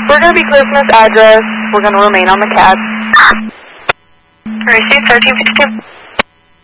we're going to be clear from this address. We're going to remain on the CAD. Received 1352.